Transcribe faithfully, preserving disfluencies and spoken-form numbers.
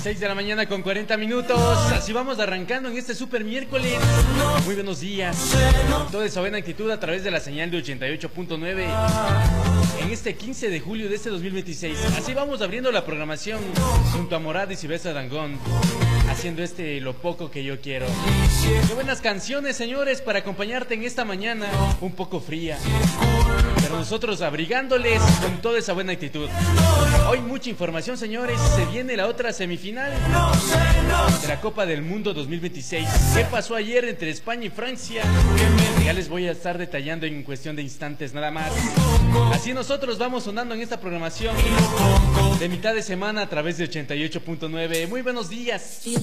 seis de la mañana con cuarenta minutos. Así vamos arrancando en este super miércoles. Muy buenos días. Toda esa buena actitud a través de la señal de ochenta y ocho punto nueve. En este quince de julio de este dos mil veintiséis. Así vamos abriendo la programación junto a Morad y Silvestre Dangond, haciendo este Lo Poco Que Yo Quiero. Qué buenas canciones, señores, para acompañarte en esta mañana un poco fría, pero nosotros abrigándoles con toda esa buena actitud. Hoy mucha información, señores. Se viene la otra semifinal de la Copa del Mundo dos mil veintiséis. ¿Qué pasó ayer entre España y Francia? Ya les voy a estar detallando en cuestión de instantes nada más. Así nosotros vamos sonando en esta programación de mitad de semana a través de ochenta y ocho punto nueve. Muy buenos días.